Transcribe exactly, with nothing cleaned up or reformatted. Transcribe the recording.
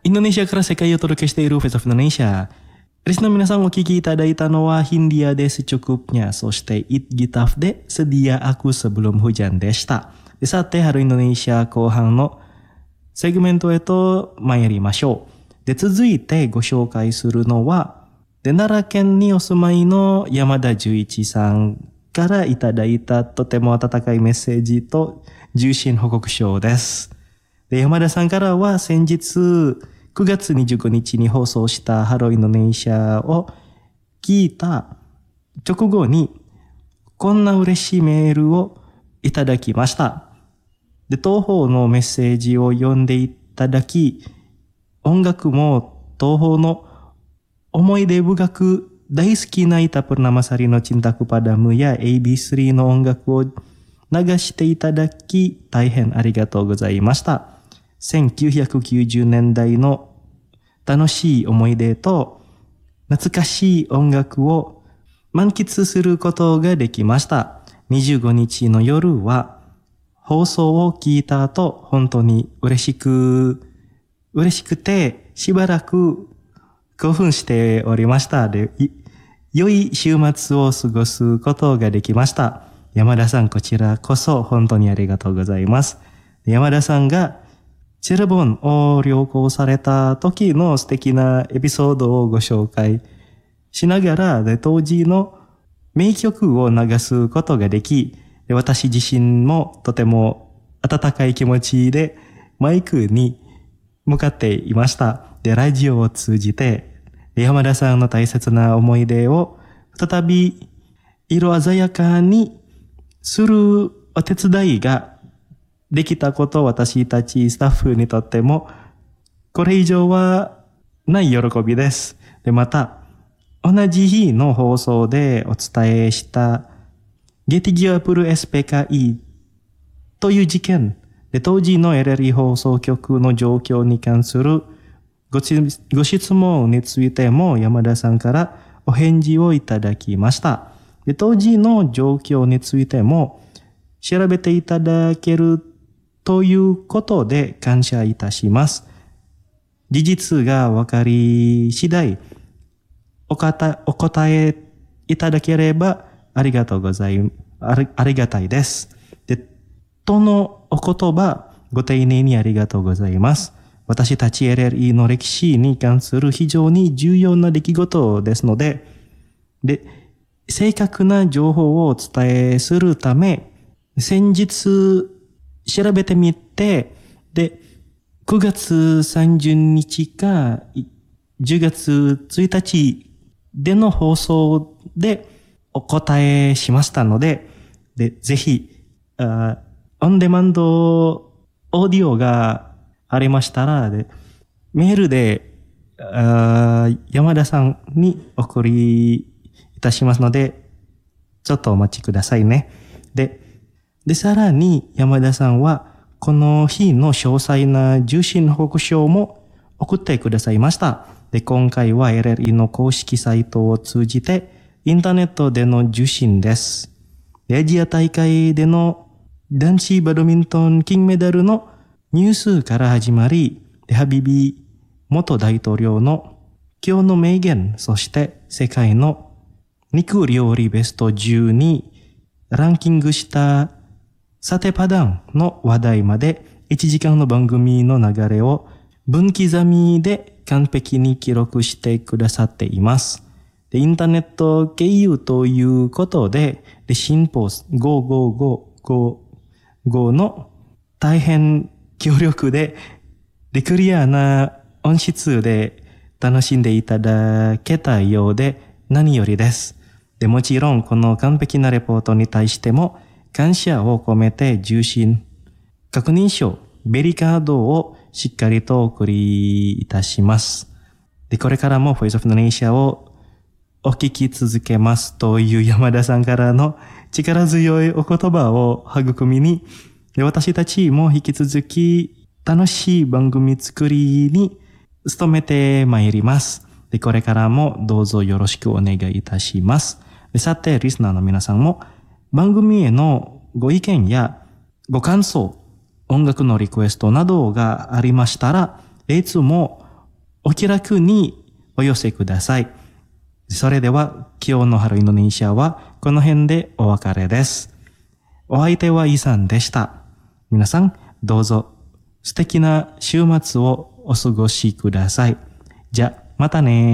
インドネシアから世界をお届けしているフェイスオフインドネシア。リスナーの皆さんお聞きいただいたのは Hindia de secukupnya, そして Eat Gitaf de Sedia Aku Sebelum Hujan でした。でさて、春インドネシア後半のセグメントへと参りましょう。で、続いてご紹介するのは、で奈良県にお住まいの山田十一さんからいただいたとても温かいメッセージと重心報告書です。で、山田さんからは先日くがつにじゅうごにちに放送したハローインドネシアを聞いた直後にこんな嬉しいメールをいただきました。で、東方のメッセージを読んでいただき、音楽も東方の思い出深く大好きなIta PurnamasariのCintaku Padamuや エービースリー の音楽を流していただき大変ありがとうございました。せんきゅうひゃくきゅうじゅうねんだいの楽しい思い出と懐かしい音楽を満喫することができました。にじゅうごにちの夜は放送を聞いた後、本当に嬉しく、嬉しくてしばらく興奮しておりました。で、良い週末を過ごすことができました。山田さん、こちらこそ本当にありがとうございます。山田さんがチェルボンを旅行された時の素敵なエピソードをご紹介しながら、で当時の名曲を流すことができ、で私自身もとても温かい気持ちでマイクに向かっていました。で、ラジオを通じて山田さんの大切な思い出を再び色鮮やかにするお手伝いができたこと、私たちスタッフにとってもこれ以上はない喜びです。で、また同じ日の放送でお伝えしたゲティギアプル エスピーケーイー という事件で、当時の エルエルイー 放送局の状況に関するごちご質問についても山田さんからお返事をいただきました。で、当時の状況についても調べていただけるということで感謝いたします。事実がわかり次第おかたお答えいただければありがとうございあり、ありがたいです。で、とのお言葉ご丁寧にありがとうございます。私たち エルエルイー の歴史に関する非常に重要な出来事ですので、で、正確な情報をお伝えするため、先日調べてみて、で、くがつさんじゅうにちかじゅうがつついたちでの放送でお答えしましたので、で、ぜひ、あオンデマンドオーディオがありましたら、でメールであ山田さんにお送りいたしますので、ちょっとお待ちくださいね。で、で、さらに山田さんはこの日の詳細な受信報告書も送ってくださいました。で、今回は エルエルイー の公式サイトを通じてインターネットでの受信です。で、アジア大会での男子バドミントン金メダルのニュースから始まり、で、ハビビ元大統領の今日の名言、そして世界の肉料理ベストじゅうにランキングしたサテパダンの話題までいちじかんの番組の流れを分刻みで完璧に記録してくださっています。で、インターネット経由ということで、で、新ポスごーごーごーごーごの大変強力で、で、クリアな音質で楽しんでいただけたようで何よりです。で、もちろんこの完璧なレポートに対しても感謝を込めて受信確認書ベリカードをしっかりとお送りいたします。で、これからも Voice of Indonesia をお聞き続けますという山田さんからの力強いお言葉を育みに、で、私たちも引き続き楽しい番組作りに努めてまいります。で、これからもどうぞよろしくお願いいたします。で、さて、リスナーの皆さんも番組へのご意見やご感想、音楽のリクエストなどがありましたら、いつもお気楽にお寄せください。それでは今日のハローインドネシアはこの辺でお別れです。お相手はイさんでした。皆さんどうぞ素敵な週末をお過ごしください。じゃあまたね。